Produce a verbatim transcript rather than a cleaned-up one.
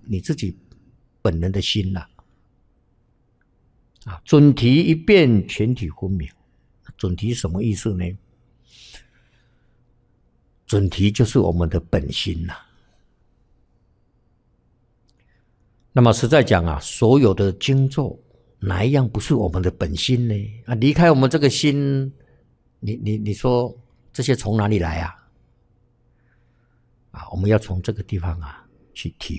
你自己本人的心啦、啊。啊，准提一变，全体分明。准提什么意思呢？准提就是我们的本心呐、啊。那么实在讲啊，所有的经咒哪一样不是我们的本心呢？啊，离开我们这个心，你你你说这些从哪里来啊？啊，我们要从这个地方啊去体